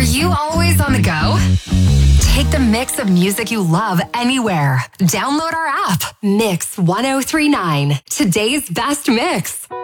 Are you always on the go? Take the mix of music you love anywhere. Download our app, Mix 1039. Today's best mix.